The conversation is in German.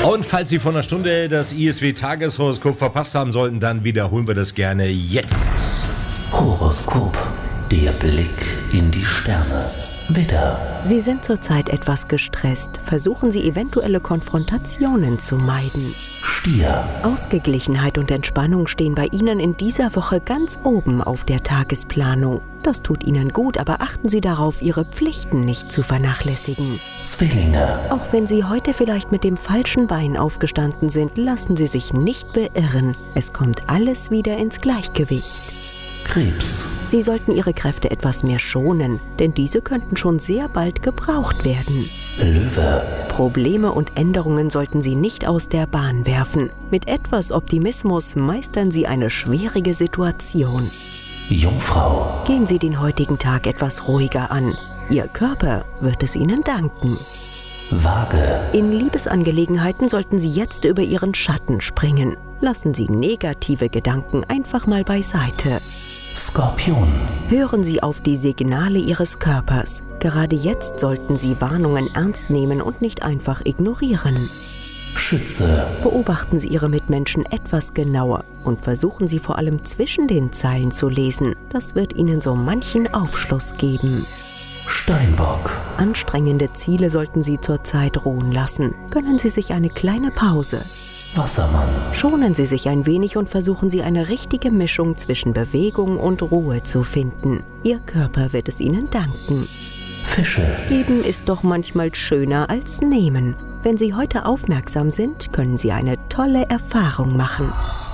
Und falls Sie vor einer Stunde das ISW-Tageshoroskop verpasst haben sollten, dann wiederholen wir das gerne jetzt. Horoskop, der Blick in die Sterne. Widder. Sie sind zurzeit etwas gestresst. Versuchen Sie eventuelle Konfrontationen zu meiden. Stier. Ausgeglichenheit und Entspannung stehen bei Ihnen in dieser Woche ganz oben auf der Tagesplanung. Das tut Ihnen gut, aber achten Sie darauf, Ihre Pflichten nicht zu vernachlässigen. Zwillinge. Auch wenn Sie heute vielleicht mit dem falschen Bein aufgestanden sind, lassen Sie sich nicht beirren. Es kommt alles wieder ins Gleichgewicht. Krebs. Sie sollten Ihre Kräfte etwas mehr schonen, denn diese könnten schon sehr bald gebraucht werden. Löwe. Probleme und Änderungen sollten Sie nicht aus der Bahn werfen. Mit etwas Optimismus meistern Sie eine schwierige Situation. Jungfrau. Gehen Sie den heutigen Tag etwas ruhiger an. Ihr Körper wird es Ihnen danken. Waage. In Liebesangelegenheiten sollten Sie jetzt über Ihren Schatten springen. Lassen Sie negative Gedanken einfach mal beiseite. Skorpion. Hören Sie auf die Signale Ihres Körpers. Gerade jetzt sollten Sie Warnungen ernst nehmen und nicht einfach ignorieren. Schütze. Beobachten Sie Ihre Mitmenschen etwas genauer und versuchen Sie vor allem zwischen den Zeilen zu lesen. Das wird Ihnen so manchen Aufschluss geben. Steinbock. Anstrengende Ziele sollten Sie zurzeit ruhen lassen. Gönnen Sie sich eine kleine Pause. Wassermann. Schonen Sie sich ein wenig und versuchen Sie eine richtige Mischung zwischen Bewegung und Ruhe zu finden. Ihr Körper wird es Ihnen danken. Fische. Geben ist doch manchmal schöner als nehmen. Wenn Sie heute aufmerksam sind, können Sie eine tolle Erfahrung machen.